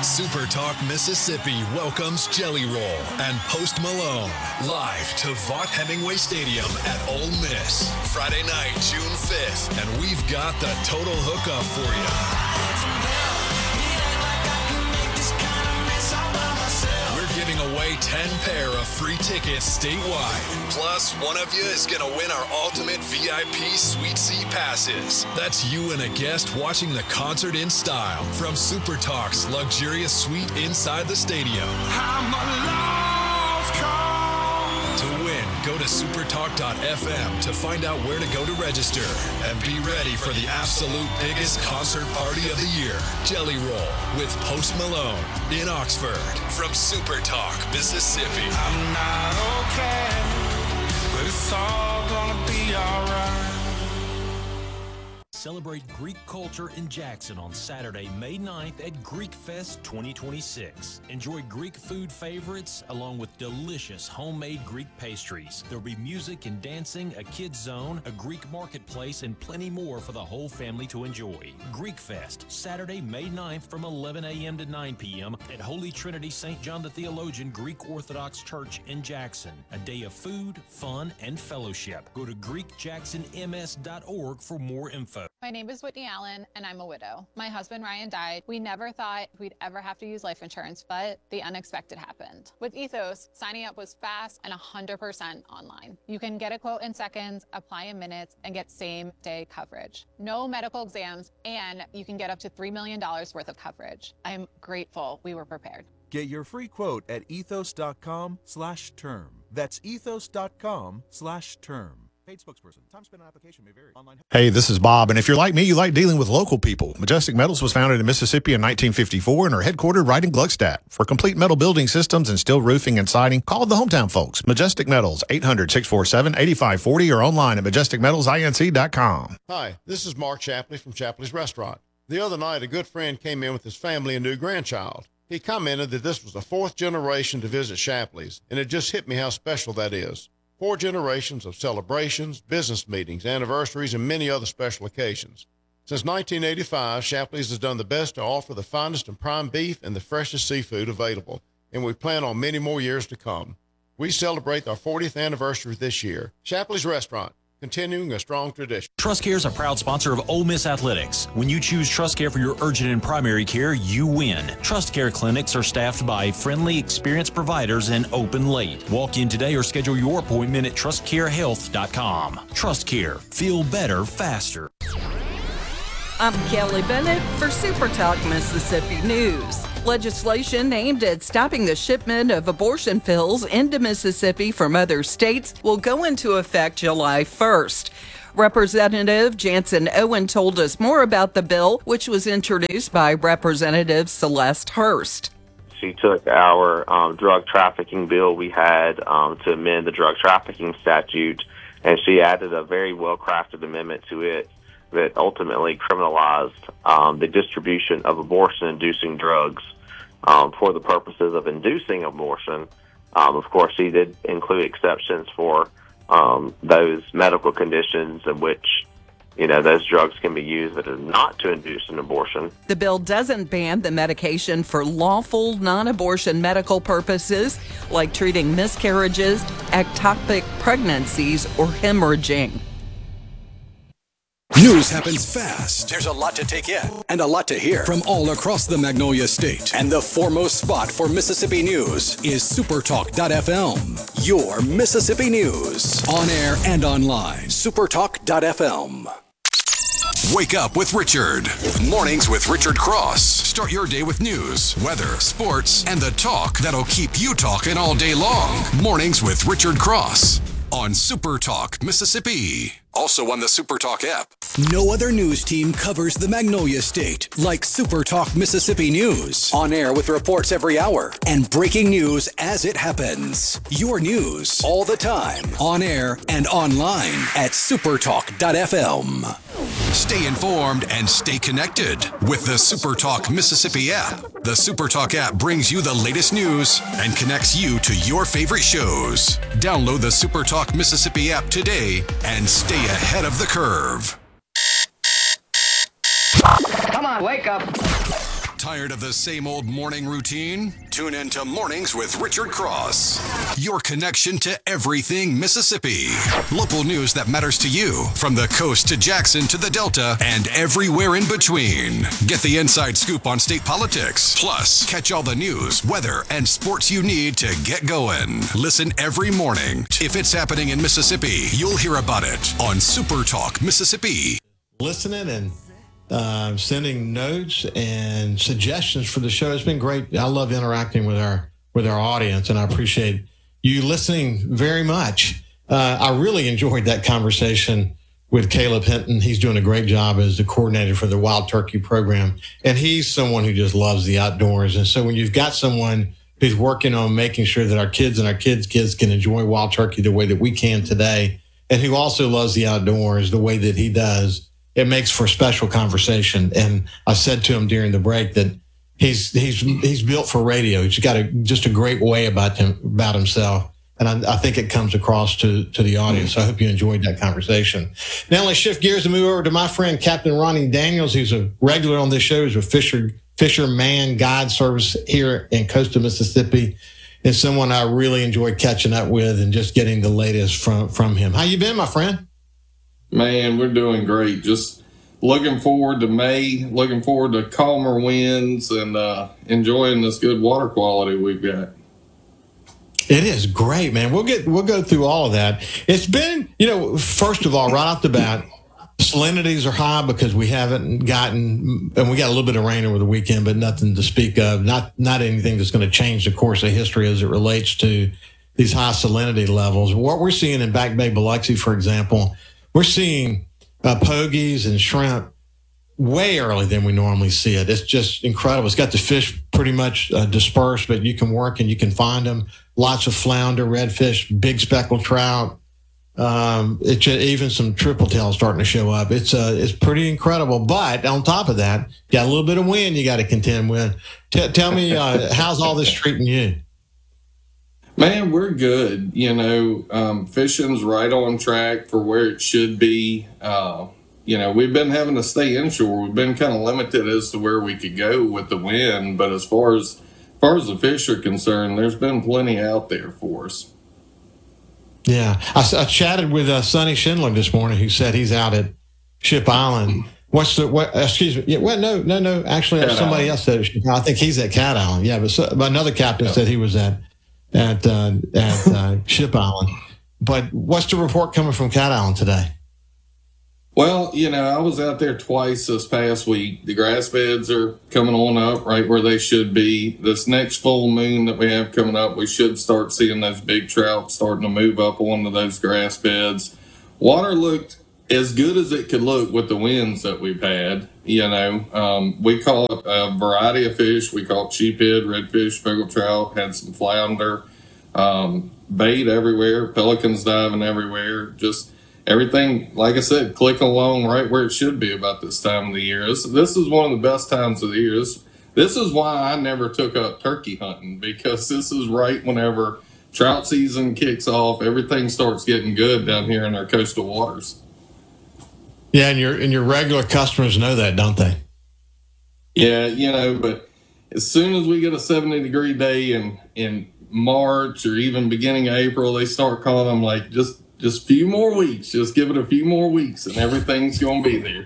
Super Talk Mississippi welcomes Jelly Roll and Post Malone live to Vaught Hemingway Stadium at Ole Miss Friday night, June 5th, and we've got the total hookup for you. We're giving away 10 pair of free tickets statewide. Plus, one of you is going to win our ultimate VIP Suite C passes. That's you and a guest watching the concert in style from Super Talk's luxurious suite inside the stadium. To win, go to supertalk.fm to find out where to go to register. And be ready for the absolute biggest concert party of the year. Jelly Roll with Post Malone in Oxford from Super Talk, Mississippi. I'm not okay, but it's all gonna be alright. Celebrate Greek culture in Jackson on Saturday, May 9th at Greek Fest 2026. Enjoy Greek food favorites along with delicious homemade Greek pastries. There'll be music and dancing, a kids zone, a Greek marketplace, and plenty more for the whole family to enjoy. Greek Fest, Saturday, May 9th from 11 a.m. to 9 p.m. at Holy Trinity St. John the Theologian Greek Orthodox Church in Jackson. A day of food, fun, and fellowship. Go to GreekJacksonMS.org for more info. My name is Whitney Allen, and I'm a widow. My husband, Ryan, died. We never thought we'd ever have to use life insurance, but the unexpected happened. With Ethos, signing up was fast and 100% online. You can get a quote in seconds, apply in minutes, and get same-day coverage. No medical exams, and you can get up to $3 million worth of coverage. I'm grateful we were prepared. Get your free quote at ethos.com/term. That's ethos.com/term. Paid spokesperson. Time spent on application may vary. Online. Hey, this is Bob, and if you're like me, you like dealing with local people. Majestic Metals was founded in Mississippi in 1954 and are headquartered right in Gluckstadt. For complete metal building systems and steel roofing and siding, call the hometown folks. Majestic Metals, 800-647-8540 or online at majesticmetalsinc.com. Hi, this is Mark Shapley from Shapley's Restaurant. The other night, a good friend came in with his family and new grandchild. He commented that this was the fourth generation to visit Shapley's, and it just hit me how special that is. 4 generations of celebrations, business meetings, anniversaries, and many other special occasions. Since 1985, Shapley's has done the best to offer the finest and prime beef and the freshest seafood available, and we plan on many more years to come. We celebrate our 40th anniversary this year. Shapley's Restaurant, continuing a strong tradition. TrustCare is a proud sponsor of Ole Miss Athletics. When you choose TrustCare for your urgent and primary care, you win. TrustCare clinics are staffed by friendly, experienced providers and open late. Walk in today or schedule your appointment at TrustCareHealth.com. TrustCare. Feel better, faster. I'm Kelly Bennett for Super Talk Mississippi News. Legislation aimed at stopping the shipment of abortion pills into Mississippi from other states will go into effect July 1st. Representative Jansen Owen told us more about the bill, which was introduced by Representative Celeste Hurst. She took our drug trafficking bill we had to amend the drug trafficking statute, and she added a very well-crafted amendment to it that ultimately criminalized the distribution of abortion-inducing drugs for the purposes of inducing abortion. Of course, she did include exceptions for those medical conditions in which, those drugs can be used that are not to induce an abortion. The bill doesn't ban the medication for lawful non-abortion medical purposes, like treating miscarriages, ectopic pregnancies, or hemorrhaging. News happens fast. There's a lot to take in and a lot to hear from all across the Magnolia State. And the foremost spot for Mississippi news is supertalk.fm. Your Mississippi news. On air and online. Supertalk.fm. Wake up with Richard. Mornings with Richard Cross. Start your day with news, weather, sports, and the talk that'll keep you talking all day long. Mornings with Richard Cross on Supertalk Mississippi. Also on the Supertalk app. No other news team covers the Magnolia State like Supertalk Mississippi News. On air with reports every hour and breaking news as it happens. Your news all the time. On air and online at supertalk.fm. Stay informed and stay connected with the Supertalk Mississippi app. The Supertalk app brings you the latest news and connects you to your favorite shows. Download the Supertalk Mississippi app today and stay ahead of the curve. Come on, wake up. Tired of the same old morning routine? Tune in to Mornings with Richard Cross. Your connection to everything Mississippi. Local news that matters to you, from the coast to Jackson to the Delta and everywhere in between. Get the inside scoop on state politics. Plus, catch all the news, weather, and sports you need to get going. Listen every morning. If it's happening in Mississippi, you'll hear about it on Super Talk Mississippi. Listening and sending notes and suggestions for the show. It's been great. I love interacting with our audience, and I appreciate you listening very much. I really enjoyed that conversation with Caleb Hinton. He's doing a great job as the coordinator for the Wild Turkey program, and he's someone who just loves the outdoors. And so when you've got someone who's working on making sure that our kids and our kids' kids can enjoy wild turkey the way that we can today, and who also loves the outdoors the way that he does, it makes for a special conversation. And I said to him during the break that he's built for radio. He's got just a great way about himself. And I think it comes across to the audience. So I hope you enjoyed that conversation. Now let's shift gears and move over to my friend, Captain Ronnie Daniels, who's a regular on this show. He's a fisherman guide service here in coastal Mississippi. And someone I really enjoy catching up with and just getting the latest from him. How you been, my friend? Man, we're doing great. Just looking forward to May, looking forward to calmer winds, and enjoying this good water quality we've got. It is great, man. We'll go through all of that. It's been, first of all, right off the bat, salinities are high because we haven't gotten, and we got a little bit of rain over the weekend, but nothing to speak of. Not anything that's going to change the course of history as it relates to these high salinity levels. What we're seeing in Back Bay, Biloxi, for example, we're seeing pogies and shrimp way earlier than we normally see it. It's just incredible. It's got the fish pretty much dispersed, but you can work and you can find them. Lots of flounder, redfish, big speckled trout. Even some triple tails starting to show up. It's pretty incredible. But on top of that, got a little bit of wind you got to contend with. Tell me, how's all this treating you? Man, we're good. Fishing's right on track for where it should be. We've been having to stay inshore. We've been kind of limited as to where we could go with the wind. But as far as the fish are concerned, there's been plenty out there for us. Yeah. I chatted with Sonny Schindler this morning, who said he's out at Ship Island. Excuse me. Yeah, well, no. Actually, Cat somebody Island. Else said it. I think he's at Cat Island. Yeah, but another captain said he was at Ship Island. But what's the report coming from Cat Island today? Well, I was out there twice this past week. The grass beds are coming on up right where they should be. This next full moon that we have coming up, we should start seeing those big trout starting to move up onto those grass beds. Water looked as good as it could look with the winds that we've had. We caught a variety of fish. We caught sheephead, redfish, speckled trout, had some flounder, bait everywhere, pelicans diving everywhere. Just everything, like I said, clicking along right where it should be about this time of the year. This is one of the best times of the year. This is why I never took up turkey hunting, because this is right whenever trout season kicks off. Everything starts getting good down here in our coastal waters. Yeah, and your regular customers know that, don't they? Yeah, but as soon as we get a 70-degree day in March or even beginning of April, they start calling them like, just a few more weeks. Just give it a few more weeks, and everything's going to be there.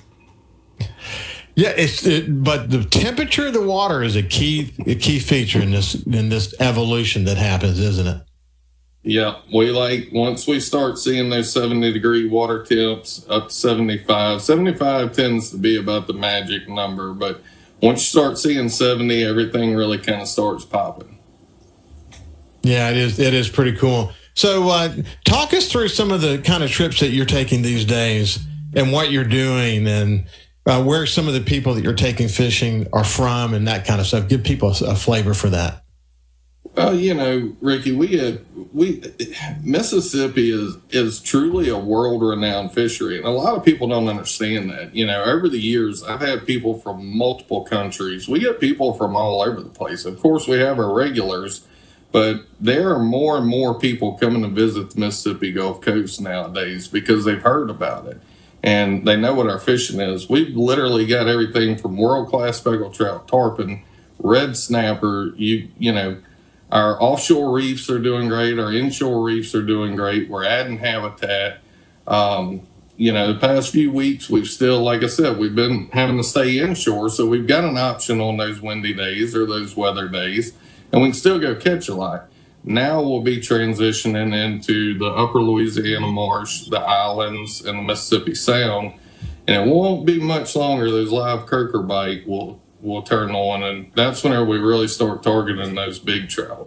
Yeah, but the temperature of the water is a key feature in this evolution that happens, isn't it? Yeah, once we start seeing those 70-degree water temps up to 75. 75 tends to be about the magic number, but once you start seeing 70, everything really kind of starts popping. Yeah, it is pretty cool. So talk us through some of the kind of trips that you're taking these days and what you're doing, and where some of the people that you're taking fishing are from and that kind of stuff. Give people a flavor for that. Well, Ricky, Mississippi is truly a world-renowned fishery, and a lot of people don't understand that. Over the years, I've had people from multiple countries. We get people from all over the place. Of course, we have our regulars, but there are more and more people coming to visit the Mississippi Gulf Coast nowadays because they've heard about it. and they know what our fishing is. We've literally got everything from world-class speckled trout, tarpon, red snapper. You know, our offshore reefs are doing great. Our inshore reefs are doing great. We're adding habitat. You know, the past few weeks, we've still, like I said, we've been having to stay inshore. So we've got an option on those windy days or those weather days, and we can still go catch a lot. Now we'll be transitioning into the upper Louisiana marsh, the islands, and the Mississippi Sound. And it won't be much longer those live croaker bite will turn on, and that's whenever we really start targeting those big trout.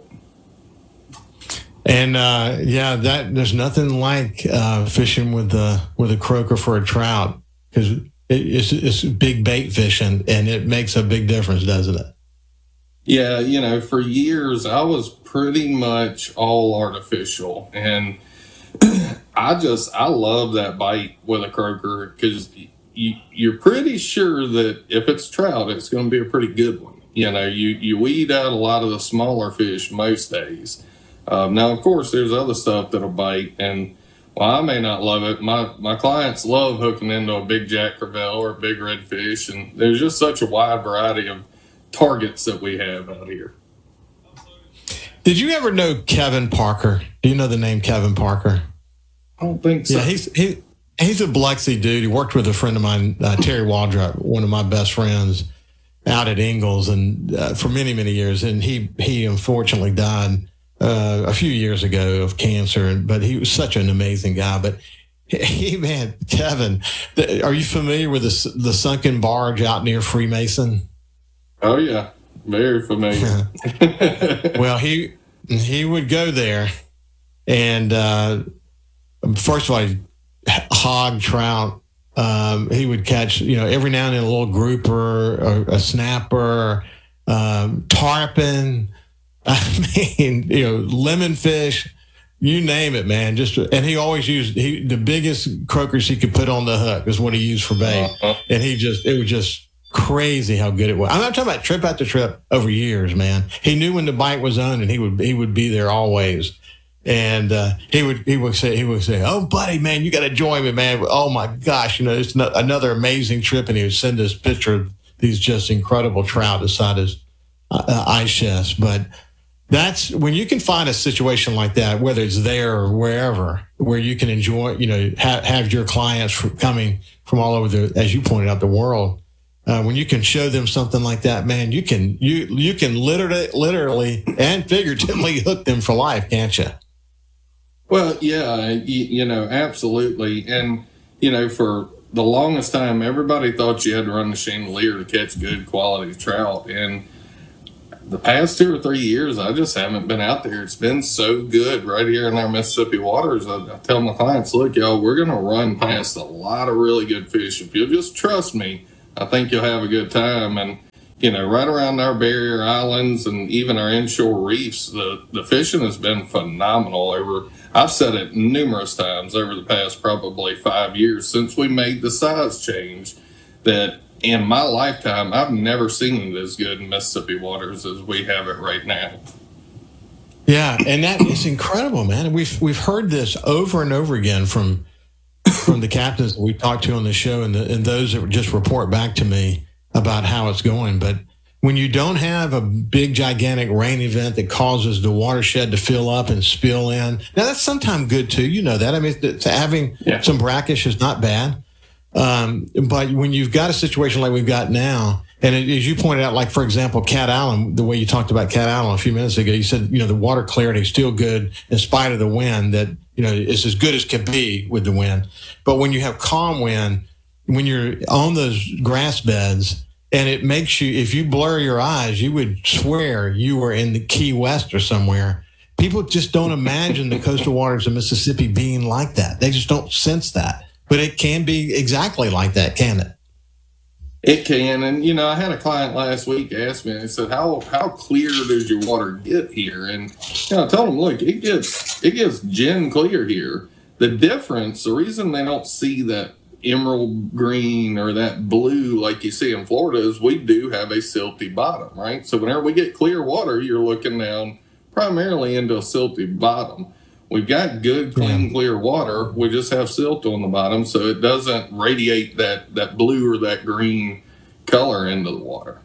And there's nothing like fishing with a croaker for a trout, because it's big bait fishing, and it makes a big difference, doesn't it? Yeah, you know, for years I was pretty much all artificial, and I love that bite with a croaker, because you're pretty sure that if it's trout, it's going to be a pretty good one. You know, you weed out a lot of the smaller fish most days. Now, of course, there's other stuff that'll bite, and while I may not love it, my clients love hooking into a big jack crevalle or a big redfish, and there's just such a wide variety of targets that we have out here. Did you ever know Kevin Parker? Do you know the name Kevin Parker? I don't think so. Yeah, he's a Biloxi dude. He worked with a friend of mine, Terry Waldrop, one of my best friends, out at Ingalls, and for many, many years. And he unfortunately died a few years ago of cancer, but he was such an amazing guy. But Kevin, are you familiar with the sunken barge out near Freemason? Oh yeah, very familiar. Well, he would go there, and first of all, hog, trout. He would catch, every now and then a little grouper, a snapper, tarpon. I mean, lemon fish, you name it, man. And he always used the biggest croakers he could put on the hook is what he used for bait. And it was just crazy how good it was. I'm not talking about trip after trip over years, man. He knew when the bite was on, and he would be there always. And he would say, "Oh, buddy, man, you got to join me, man. Oh my gosh, it's another amazing trip." And he would send us picture of these just incredible trout beside his ice chest. But that's when you can find a situation like that, whether it's there or wherever, where you can enjoy, have your clients coming from all over as you pointed out, the world. When you can show them something like that, man, you can literally and figuratively hook them for life, can't you? Well, yeah, absolutely. And, for the longest time, everybody thought you had to run the chandelier to catch good quality trout. And the past 2 or 3 years, I just haven't been out there. It's been so good right here in our Mississippi waters. I tell my clients, look, y'all, we're going to run past a lot of really good fish. If you'll just trust me, I think you'll have a good time. And, right around our barrier islands and even our inshore reefs, the fishing has been phenomenal. I've said it numerous times over the past probably 5 years since we made the size change, that in my lifetime, I've never seen it as good in Mississippi waters as we have it right now. Yeah, and that is incredible, man. And we've heard this over and over again from the captains that we talked to on the show, and those that just report back to me about how it's going. But when you don't have a big, gigantic rain event that causes the watershed to fill up and spill in, now that's sometimes good too. You know that. I mean, having some brackish is not bad. But when you've got a situation like we've got now, and as you pointed out, like, for example, Cat Island, the way you talked about Cat Island a few minutes ago, you said, the water clarity is still good in spite of the wind, that, it's as good as can be with the wind. But when you have calm wind, when you're on those grass beds, and it makes you, if you blur your eyes, you would swear you were in the Key West or somewhere. People just don't imagine the coastal waters of Mississippi being like that. They just don't sense that. But it can be exactly like that, can it? It can. And, I had a client last week ask me, I said, how clear does your water get here? And, I told him, look, it gets gin clear here. The difference, the reason they don't see that emerald green or that blue like you see in Florida is we do have a silty bottom, right? So whenever we get clear water, you're looking down primarily into a silty bottom. we've got good, clean, clear water. We just have silt on the bottom, so it doesn't radiate that blue or that green color into the water.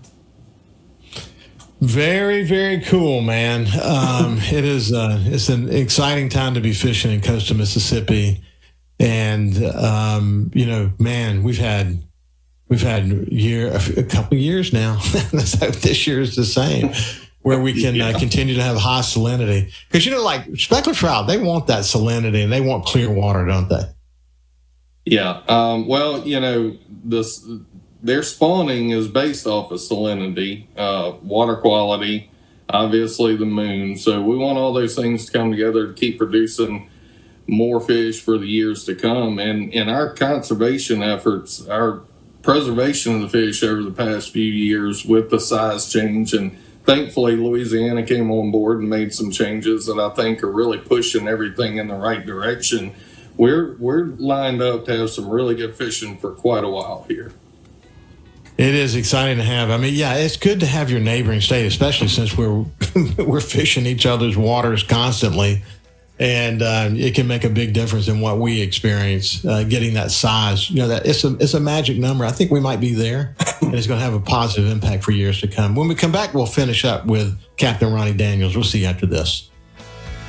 Very, very cool, man. It is it's an exciting time to be fishing in coastal Mississippi. And, man, we've had a couple of years now. This year is the same, where we can continue to have high salinity. Because, like speckled trout, they want that salinity and they want clear water, don't they? Yeah. Their spawning is based off of salinity, water quality, obviously the moon. So we want all those things to come together to keep producing more fish for the years to come. And in our conservation efforts, our preservation of the fish over the past few years with the size change, and thankfully Louisiana came on board and made some changes that I think are really pushing everything in the right direction. We're lined up to have some really good fishing for quite a while here. It is exciting to have. I mean, yeah, it's good to have your neighboring state, especially since we're fishing each other's waters constantly, and it can make a big difference in what we experience. Getting that size, that it's a magic number. I think we might be there, and it's going to have a positive impact for years to come. When we come back, we'll finish up with Captain Ronnie Daniels. We'll see you after this.